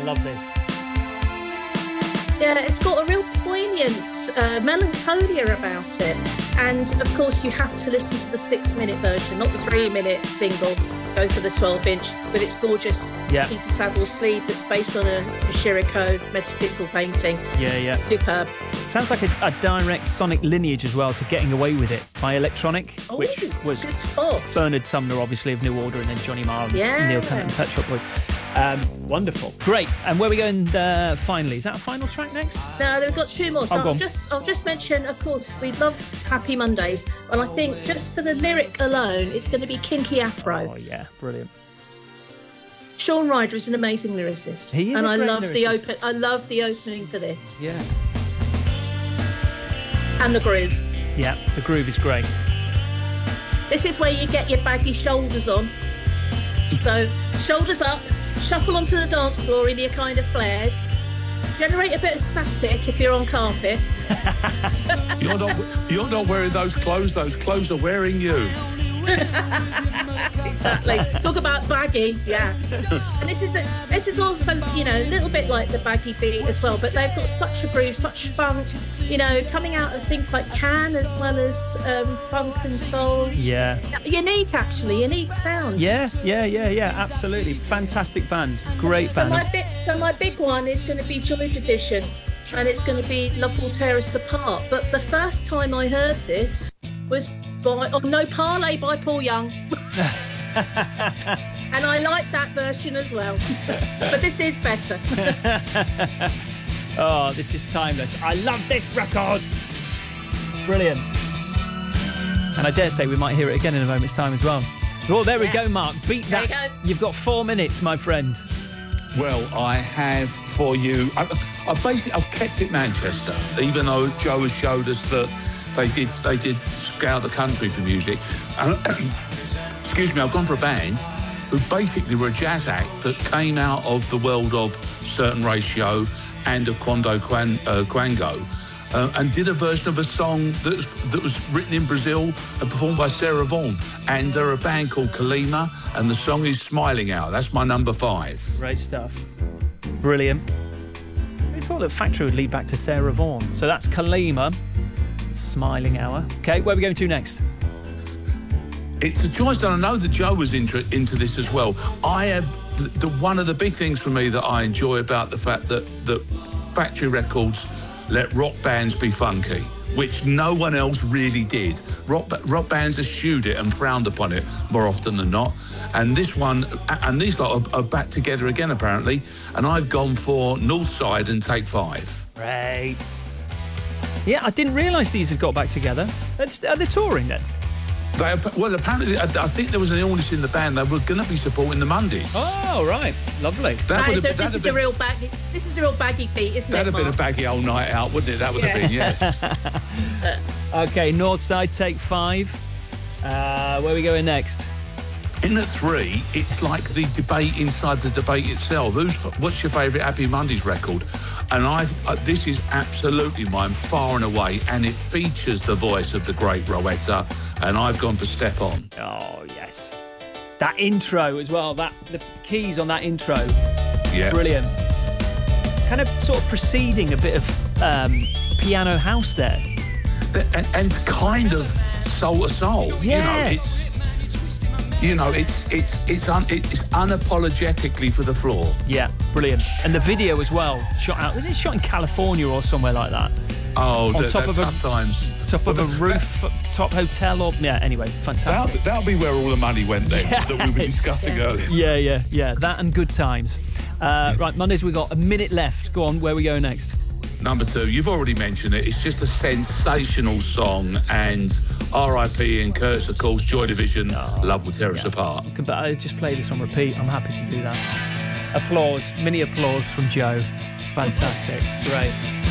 love this. Yeah, it's got a real poignant melancholia about it. And of course, you have to listen to the 6-minute version, not the 3-minute single. Go for the 12-inch with its gorgeous Peter Saville sleeve that's based on a Chirico metaphysical painting. Yeah. Superb. Sounds like a direct sonic lineage as well to Getting Away With It by Electronic, which was good spot. Bernard Sumner, obviously, of New Order, and then Johnny Marr and Neil Tennant and Pet Shop Boys. Wonderful. Great. And where are we going finally? Is that a final track next? No, we've got 2 more. So I'll just mention, of course, we love Happy Mondays. And I think just for the lyric alone, it's going to be Kinky Afro. Oh, yeah. Brilliant. Shaun Ryder is an amazing lyricist. He is, and I love the opening for this. Yeah. And the groove. Yeah, the groove is great. This is where you get your baggy shoulders on. So, shoulders up, shuffle onto the dance floor in your kind of flares. Generate a bit of static if you're on carpet. You're not wearing those clothes are wearing you. Exactly. Talk about baggy, yeah. And this is also, a little bit like the baggy beat as well, but they've got such a groove, such funk, coming out of things like Can as well as funk and soul. Yeah. Unique sound. Yeah, absolutely. Fantastic band. Great band. So my big one is going to be Joy Division, and it's going to be Love Will Tear Us Apart. But the first time I heard this was No Parley by Paul Young. And I like that version as well. But this is better. Oh, this is timeless. I love this record. Brilliant. And I dare say we might hear it again in a moment's time as well. Oh, there we go, Mark. Beat that. There you go. You've got 4 minutes, my friend. Well, I have for you. I've kept it Manchester, even though Joe has showed us that they did scour the country for music. Excuse me, I've gone for a band who basically were a jazz act that came out of the world of Certain Ratio and of Quando Quango, and did a version of a song that was written in Brazil and performed by Sarah Vaughan. And they're a band called Kalima, and the song is Smiling Hour. That's my number 5. Great stuff. Brilliant. We thought that Factory would lead back to Sarah Vaughan. So that's Kalima, Smiling Hour. Okay, where are we going to next? It's a choice, and I know that Joe was into this as well. One of the big things for me that I enjoy about the fact that Factory Records let rock bands be funky, which no one else really did. Rock bands eschewed it and frowned upon it more often than not. And this one, and these lot are back together again apparently, and I've gone for Northside and Take 5. Great. Yeah, I didn't realise these had got back together. Are they touring then? Apparently, I think there was an illness in the band. They were going to be supporting the Mondays. Oh, right. Lovely. This is a real baggy beat, isn't it, That'd have been a baggy old night out, wouldn't it? That would have been, yes. OK, Northside, Take 5. Where are we going next? In at 3, it's like the debate inside the debate itself. What's your favourite Happy Mondays record? And this is absolutely mine, far and away, and it features the voice of the great Rowetta, and I've gone for Step On. Oh, yes. That intro as well, the keys on that intro. Yeah. Brilliant. Kind of sort of preceding a bit of piano house there. And kind of soul to soul. Yes. It's unapologetically for the floor. Yeah, brilliant. And the video as well, was it shot in California or somewhere like that? Oh, top of a roof, top hotel, or anyway, fantastic. That'll be where all the money went then, that we were discussing earlier. Yeah, that and Good Times. Right, Mondays, we've got a minute left. Go on, where are we going next? Number 2, you've already mentioned it. It's just a sensational song, and R.I.P. and Kurtz, of course, Joy Division, Love Will Tear Us Apart. But I just play this on repeat. I'm happy to do that. Applause, mini applause from Joe. Fantastic, great.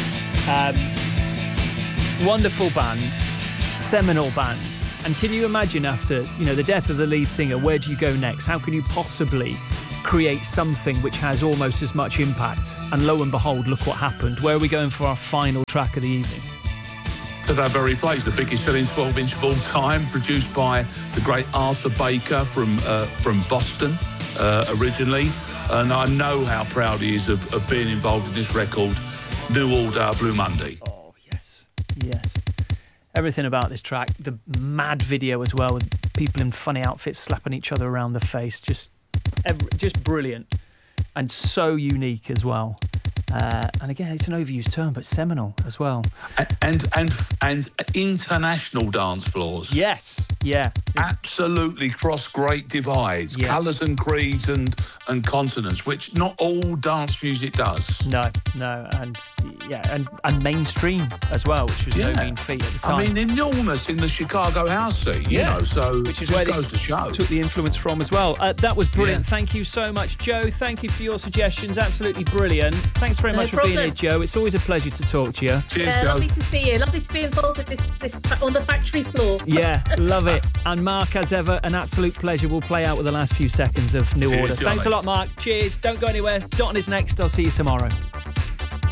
Wonderful band, seminal band. And can you imagine after, the death of the lead singer, where do you go next? How can you possibly create something which has almost as much impact? And lo and behold, look what happened. Where are we going for our final track of the evening? To that very place, the biggest selling 12-inch of all time, produced by the great Arthur Baker from Boston originally. And I know how proud he is of being involved in this record, New Order, Blue Monday. Oh, yes. Yes. Everything about this track, the mad video as well, with people in funny outfits slapping each other around the face, just brilliant and so unique as well. And again, it's an overused term, but seminal as well. And international dance floors. Yes, yeah. Absolutely cross great divides, colours and creeds and continents, which not all dance music does. No, and mainstream as well, which was no mean feat at the time. I mean, enormous in the Chicago house scene, you know, so which is where goes to show. Took the influence from as well. That was brilliant. Yeah. Thank you so much, Joe. Thank you for your suggestions. Absolutely brilliant. Thanks very much for being here, Joe. It's always a pleasure to talk to you. Cheers, Joe. Lovely to see you. Lovely to be involved with this on the factory floor. Yeah, love it. And Mark, as ever, an absolute pleasure. We'll play out with the last few seconds of New Order. Johnny. Thanks a lot, Mark. Cheers. Don't go anywhere. Dot on is next. I'll see you tomorrow.